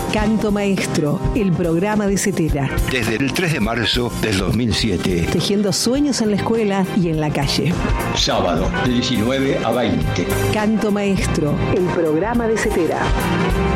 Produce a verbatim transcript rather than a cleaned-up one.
Canto Maestro, el programa de Cetera. Desde el tres de marzo del dos mil siete. Tejiendo sueños en la escuela y en la calle. Sábado, de diecinueve a veinte. Canto Maestro, el programa de Cetera.